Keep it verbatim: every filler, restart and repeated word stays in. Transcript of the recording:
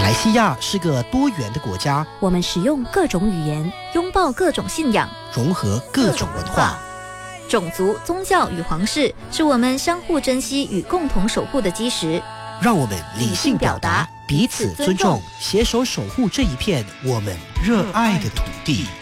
来西亚是个多元的国家， 我们使用各种语言，拥抱各种信仰， 融合各种文化。 种族、宗教与皇室是我们相互珍惜与共同守护的基石。 让我们理性表达，彼此尊重，携手守护这一片我们热爱的土地。